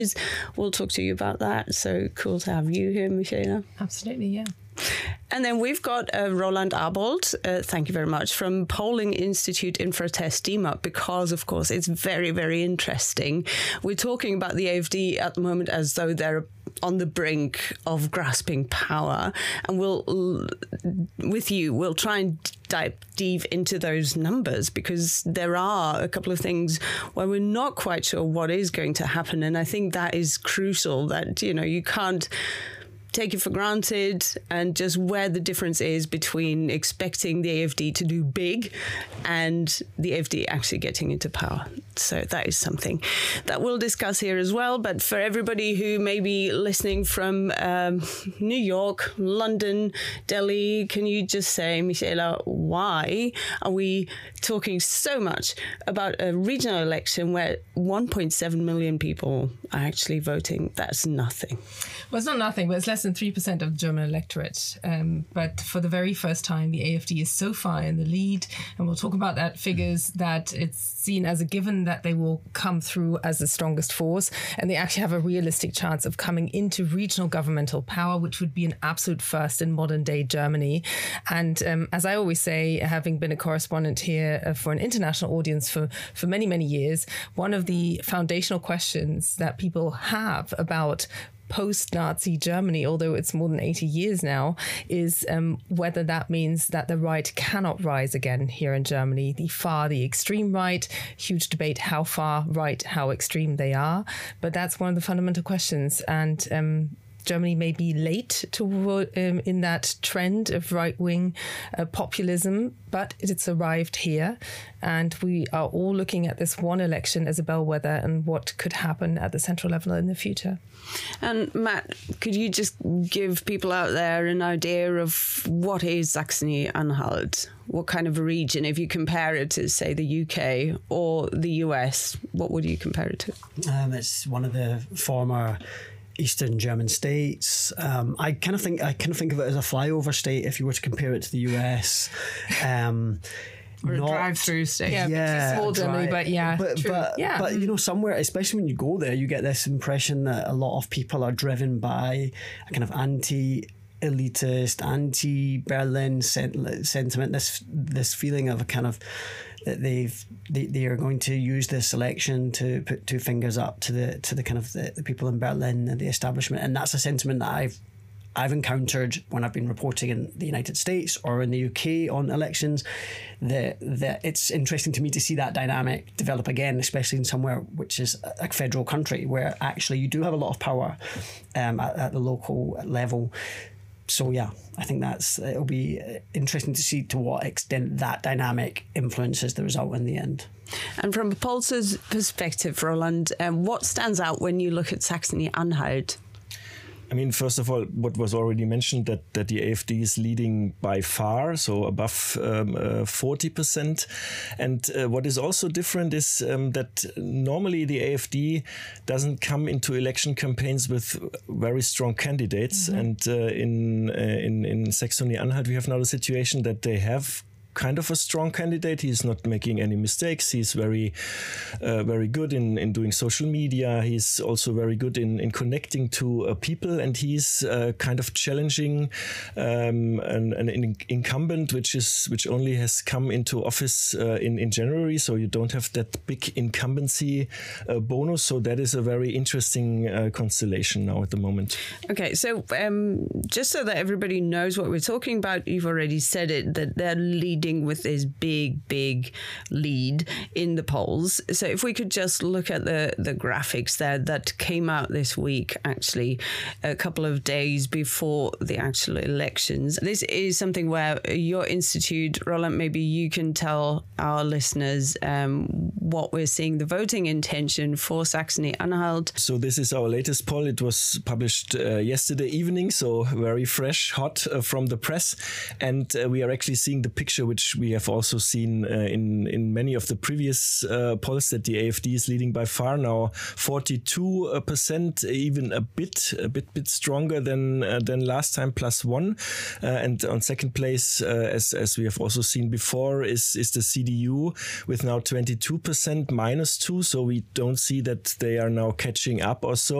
We'll talk to you about that. So cool to have you here, Michaela. Absolutely, yeah. And then we've got Roland Arbold, thank you very much, from Polling Institute Infratest DIMAP, because, of course, it's very, very interesting. We're talking about the AfD at the moment as though they're on the brink of grasping power. And we'll try and dive deep into those numbers, because there are a couple of things where we're not quite sure what is going to happen. And I think that is crucial, that, you can't take it for granted, and just where the difference is between expecting the AfD to do big and the AfD actually getting into power. So that is something that we'll discuss here as well. But for everybody who may be listening from New York, London, Delhi, can you just say, Michaela, why are we talking so much about a regional election where 1.7 million people are actually voting? That's nothing. Well, it's not nothing, but it's less than 3% of the German electorate. But for the very first time, the AfD is so far in the lead, and we'll talk about that figures, that it's seen as a given that they will come through as the strongest force, and they actually have a realistic chance of coming into regional governmental power, which would be an absolute first in modern day Germany. And as I always say, having been a correspondent here for an international audience for many, many years, one of the foundational questions that people have about post-Nazi Germany, although it's more than 80 years now, is whether that means that the right cannot rise again here in Germany. The extreme right, huge debate how far right, how extreme they are. But that's one of the fundamental questions. And Germany may be late in that trend of right-wing populism, but it's arrived here. And we are all looking at this one election as a bellwether and what could happen at the central level in the future. And Matt, could you just give people out there an idea of what is Saxony-Anhalt? What kind of a region? If you compare it to, say, the UK or the US, what would you compare it to? It's one of the former Eastern German states. I kind of think of it as a flyover state if you were to compare it to the US. Or a drive-through state. Yeah, small Germany, but But somewhere, especially when you go there, you get this impression that a lot of people are driven by a kind of anti-elitist, anti-Berlin sentiment. This feeling of a kind of that they are going to use this election to put two fingers up to the kind of the people in Berlin and the establishment, and that's a sentiment that I've encountered when I've been reporting in the United States or in the UK on elections. That it's interesting to me to see that dynamic develop again, especially in somewhere which is a federal country where actually you do have a lot of power at the local level. So yeah, I think it'll be interesting to see to what extent that dynamic influences the result in the end. And from a Pulse's perspective, Roland, what stands out when you look at Saxony-Anhalt? I mean, first of all, what was already mentioned, that the AfD is leading by far, so above 40%. And what is also different is that normally the AfD doesn't come into election campaigns with very strong candidates. Mm-hmm. And in Saxony-Anhalt, we have now the situation that they have kind of a strong candidate. He's not making any mistakes. He's very good in doing social media. He's also very good in connecting to people, and he's kind of challenging an incumbent which only has come into office in January. So you don't have that big incumbency bonus. So that is a very interesting constellation now at the moment. Okay, so just so that everybody knows what we're talking about, you've already said it, that they're leading with this big lead in the polls. So if we could just look at the graphics there that came out this week, actually a couple of days before the actual elections. This is something where your institute, Roland, maybe you can tell our listeners what we're seeing, the voting intention for Saxony-Anhalt. So this is our latest poll. It was published yesterday evening, so very fresh, hot from the press. And we are actually seeing the picture which we have also seen in many of the previous polls, that the AfD is leading by far now, 42%, even a bit stronger than last time, +1. And on second place, as we have also seen before, is the CDU with now 22%, -2. So we don't see that they are now catching up or so.